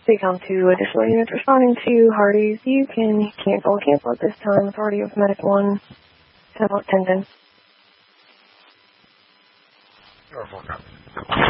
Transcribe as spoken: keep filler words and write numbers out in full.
Become two additional units responding to Hardee's. You can cancel, cancel at this time. Authority of Medic one. Have attendance. Norfolk, copy.